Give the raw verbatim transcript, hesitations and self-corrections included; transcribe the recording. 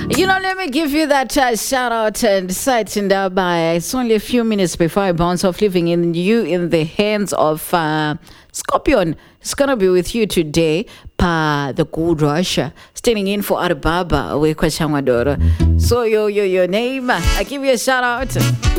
You know, let me give you that uh, shout out and sight in Dubai. It's only a few minutes before I bounce off, leaving in you in the hands of uh, Scorpion. It's gonna be with you today, Pa the Good Russia, standing in for Arbaba, we Kwashangwadoro. So your your your name, I give you a shout out.